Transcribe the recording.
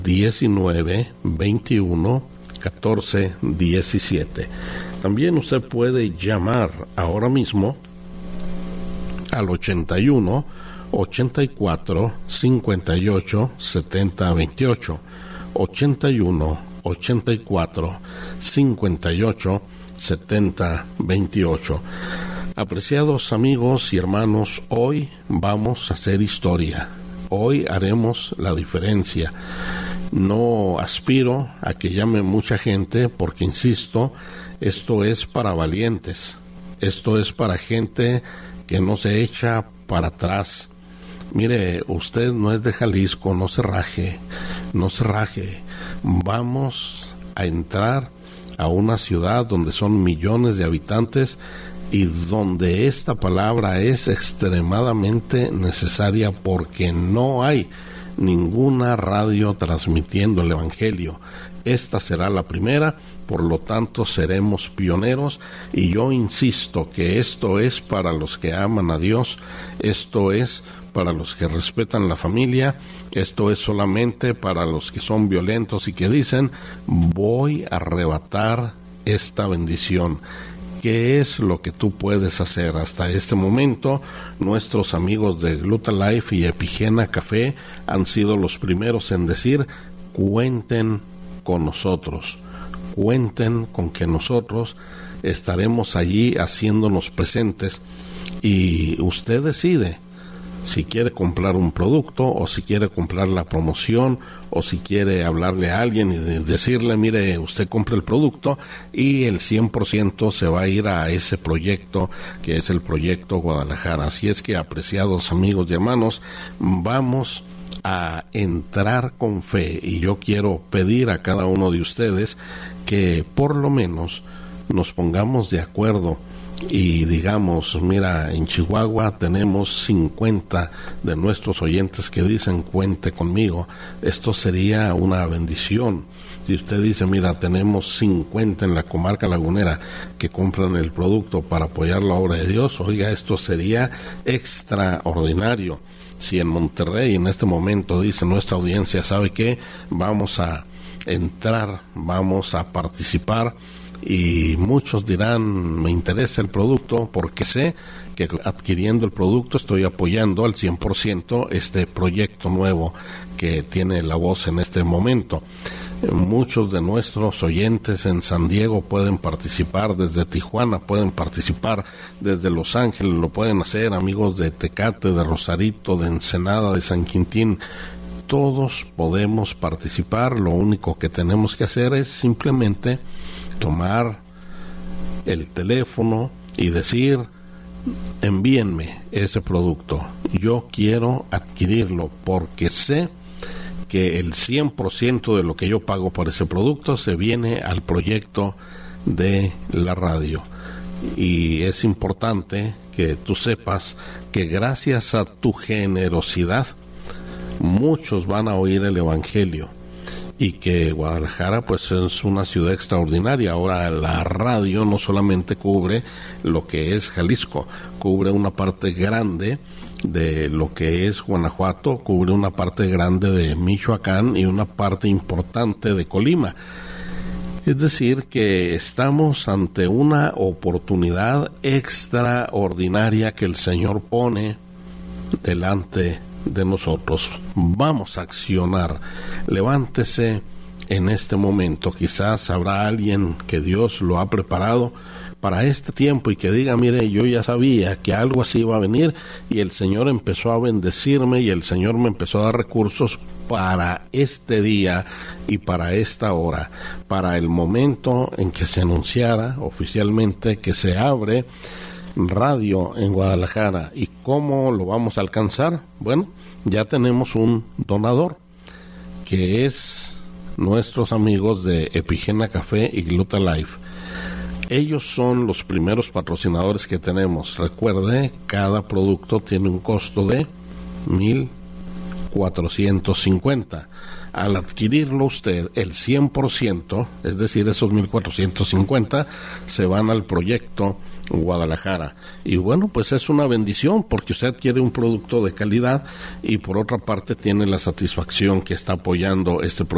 1921-14-17. También usted puede llamar ahora mismo al 81 84 58 70 28, 81 84 58 70 28. Apreciados amigos y hermanos, hoy vamos a hacer historia. Hoy haremos la diferencia. No aspiro a que llame mucha gente porque, insisto, esto es para valientes. Esto es para gente que no se echa para atrás. Mire, usted no es de Jalisco, no se raje, no se raje. Vamos a entrar a una ciudad donde son millones de habitantes y donde esta palabra es extremadamente necesaria porque no hay ninguna radio transmitiendo el Evangelio. Esta será la primera, por lo tanto seremos pioneros, y yo insisto que esto es para los que aman a Dios, esto es para los que respetan la familia, esto es solamente para los que son violentos y que dicen: voy a arrebatar esta bendición. ¿Qué es lo que tú puedes hacer? Hasta este momento, nuestros amigos de Gluta Life y Epigena Café han sido los primeros en decir: cuenten con nosotros, cuenten con que nosotros estaremos allí haciéndonos presentes, y usted decide si quiere comprar un producto o si quiere comprar la promoción o si quiere hablarle a alguien y decirle: mire, usted compre el producto y el 100% se va a ir a ese proyecto que es el Proyecto Guadalajara. Así es que, apreciados amigos y hermanos, vamos a entrar con fe, y yo quiero pedir a cada uno de ustedes que por lo menos nos pongamos de acuerdo y digamos: mira, en Chihuahua tenemos 50 de nuestros oyentes que dicen: cuente conmigo. Esto sería una bendición. Si usted dice: mira, tenemos 50 en la comarca lagunera que compran el producto para apoyar la obra de Dios, oiga, esto sería extraordinario. Si en Monterrey en este momento dice nuestra audiencia: ¿sabe qué? Vamos a entrar, vamos a participar, y muchos dirán: me interesa el producto porque sé que adquiriendo el producto estoy apoyando al 100% este proyecto nuevo que tiene La Voz en este momento. Muchos de nuestros oyentes en San Diego pueden participar, desde Tijuana pueden participar, desde Los Ángeles lo pueden hacer, amigos de Tecate, de Rosarito, de Ensenada, de San Quintín. Todos podemos participar. Lo único que tenemos que hacer es simplemente tomar el teléfono y decir: envíenme ese producto, yo quiero adquirirlo porque sé que el 100% de lo que yo pago por ese producto se viene al proyecto de la radio. Y es importante que tú sepas que gracias a tu generosidad muchos van a oír el Evangelio, y que Guadalajara pues es una ciudad extraordinaria. Ahora la radio no solamente cubre lo que es Jalisco, cubre una parte grande de lo que es Guanajuato, cubre una parte grande de Michoacán y una parte importante de Colima. Es decir, que estamos ante una oportunidad extraordinaria que el Señor pone delante de nosotros. Vamos a accionar. Levántese en este momento. Quizás habrá alguien que Dios lo ha preparado para este tiempo y que diga: mire, yo ya sabía que algo así iba a venir, y el Señor empezó a bendecirme, y el Señor me empezó a dar recursos para este día y para esta hora, para el momento en que se anunciara oficialmente que se abre radio en Guadalajara. ¿Y cómo lo vamos a alcanzar? Bueno, ya tenemos un donador, que es nuestros amigos de Epigena Café y Gluta Life. Ellos son los primeros patrocinadores que tenemos. Recuerde, cada producto tiene un costo de 1,450. Al adquirirlo usted, el 100%, es decir, esos 1,450 se van al proyecto Guadalajara. Y bueno, pues es una bendición porque usted adquiere un producto de calidad y por otra parte tiene la satisfacción que está apoyando este proyecto